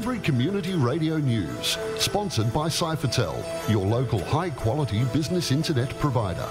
Bunbury Community Radio News, sponsored by Cyphertel, your local high-quality business internet provider.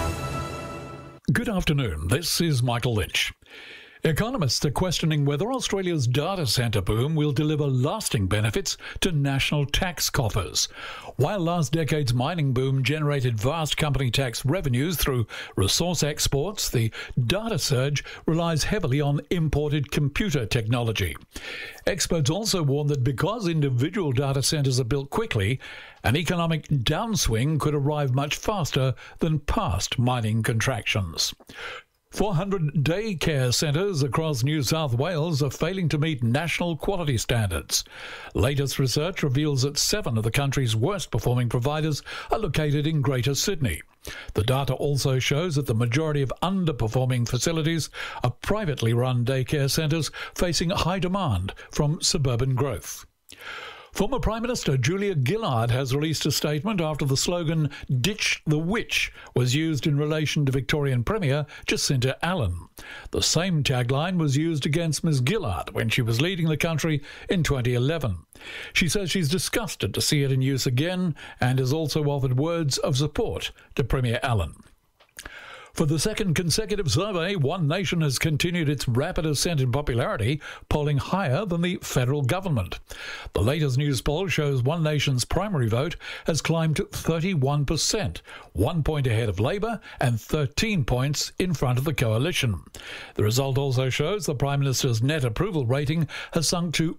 Good afternoon, this is Michael Lynch. Economists are questioning whether Australia's data centre boom will deliver lasting benefits to national tax coffers. While last decade's mining boom generated vast company tax revenues through resource exports, the data surge relies heavily on imported computer technology. Experts also warn that because individual data centres are built quickly, an economic downswing could arrive much faster than past mining contractions. 400 daycare centres across New South Wales are failing to meet national quality standards. Latest research reveals that 7 of the country's worst-performing providers are located in Greater Sydney. The data also shows that the majority of underperforming facilities are privately run daycare centres facing high demand from suburban growth. Former Prime Minister Julia Gillard has released a statement after the slogan "Ditch the Witch" was used in relation to Victorian Premier Jacinta Allan. The same tagline was used against Ms Gillard when she was leading the country in 2011. She says she's disgusted to see it in use again and has also offered words of support to Premier Allan. For the second consecutive survey, One Nation has continued its rapid ascent in popularity, polling higher than the federal government. The latest news poll shows One Nation's primary vote has climbed to 31%, 1 point ahead of Labor and 13 points in front of the coalition. The result also shows the Prime Minister's net approval rating has sunk to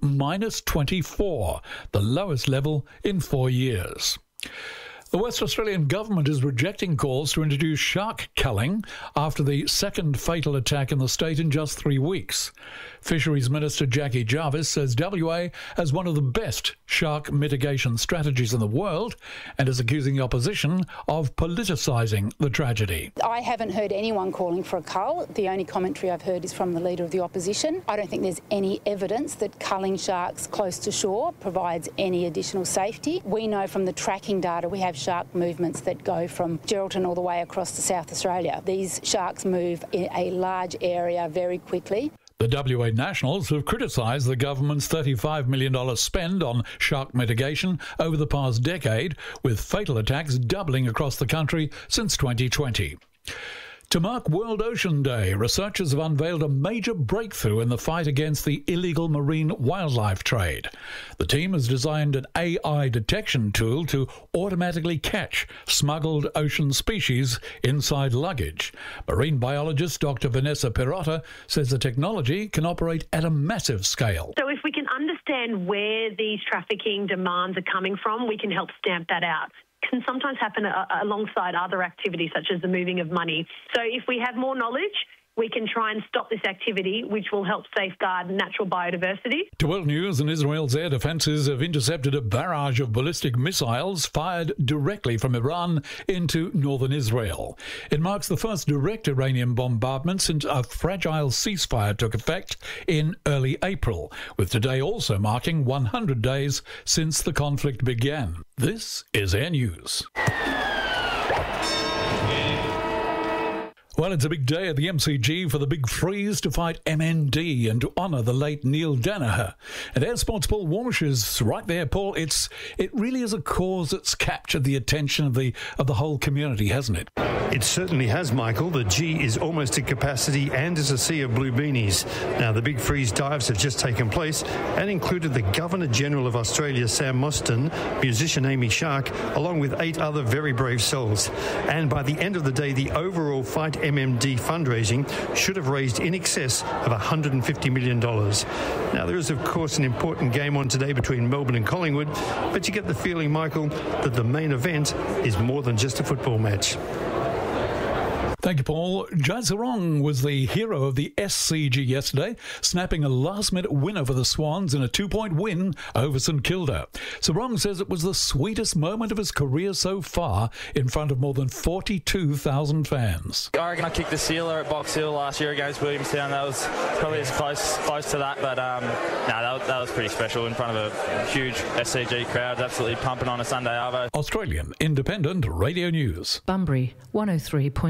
-24, the lowest level in 4 years. The West Australian government is rejecting calls to introduce shark culling after the second fatal attack in the state in just 3 weeks. Fisheries Minister Jackie Jarvis says WA has one of the best shark mitigation strategies in the world and is accusing the opposition of politicising the tragedy. I haven't heard anyone calling for a cull. The only commentary I've heard is from the Leader of the Opposition. I don't think there's any evidence that culling sharks close to shore provides any additional safety. We know from the tracking data we have shark movements that go from Geraldton all the way across to South Australia. These sharks move in a large area very quickly. The WA Nationals have criticised the government's $35 million spend on shark mitigation over the past decade, with fatal attacks doubling across the country since 2020. To mark World Ocean Day, researchers have unveiled a major breakthrough in the fight against the illegal marine wildlife trade. The team has designed an AI detection tool to automatically catch smuggled ocean species inside luggage. Marine biologist Dr. Vanessa Perrotta says the technology can operate at a massive scale. So if we can understand where these trafficking demands are coming from, we can help stamp that out. Can sometimes happen alongside other activities such as the moving of money. So if we have more knowledge, we can try and stop this activity, which will help safeguard natural biodiversity. To World News, and Israel's air defences have intercepted a barrage of ballistic missiles fired directly from Iran into northern Israel. It marks the first direct Iranian bombardment since a fragile ceasefire took effect in early April, with today also marking 100 days since the conflict began. This is Air News. Well, it's a big day at the MCG for the Big Freeze to fight MND and to honour the late Neil Danaher. And Air Sports' Paul Walsh is right there. Paul, it really is a cause that's captured the attention of the whole community, hasn't it? It certainly has, Michael. The G is almost at capacity and is a sea of blue beanies. Now, the Big Freeze dives have just taken place and included the Governor-General of Australia, Sam Mostyn, musician Amy Shark, along with 8 other very brave souls. And by the end of the day, the overall Fight MMD fundraising should have raised in excess of $150 million. Now, there is, of course, an important game on today between Melbourne and Collingwood, but you get the feeling, Michael, that the main event is more than just a football match. Thank you, Paul. Jai Sarong was the hero of the SCG yesterday, snapping a last-minute win over the Swans in a 2-point win over St Kilda. Sarong says it was the sweetest moment of his career so far in front of more than 42,000 fans. I reckon I kicked the sealer at Box Hill last year against Williamstown. That was probably as close to that, but that was pretty special in front of a huge SCG crowd, absolutely pumping on a Sunday arvo. Australian Independent Radio News. Bunbury 103.7.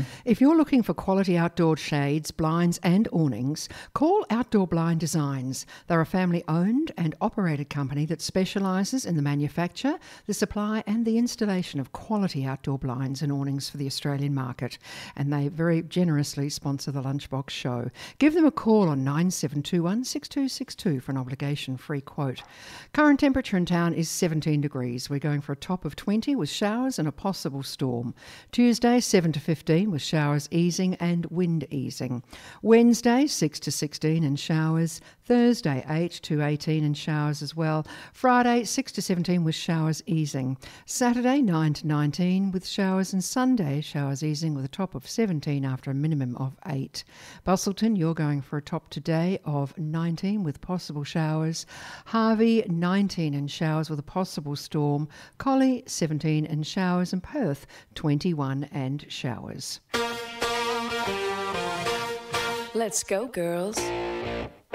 If you're looking for quality outdoor shades, blinds and awnings, call Outdoor Blind Designs. They're a family-owned and operated company that specialises in the manufacture, the supply and the installation of quality outdoor blinds and awnings for the Australian market. And they very generously sponsor the Lunchbox Show. Give them a call on 9721 6262 for an obligation-free quote. Current temperature in town is 17 degrees. We're going for a top of 20 with showers and a possible storm. Tuesday 7 to 15 with showers easing and wind easing. Wednesday 6 to 16 and showers. Thursday 8 to 18 and showers as well. Friday 6 to 17 with showers easing. Saturday 9 to 19 with showers, and Sunday showers easing with a top of 17 after a minimum of 8. Busselton, you're going for a top today of 19 with possible showers. Harvey 19 and showers with a possible storm. Collie 17 and showers, and Perth 21 and showers. Let's go, girls.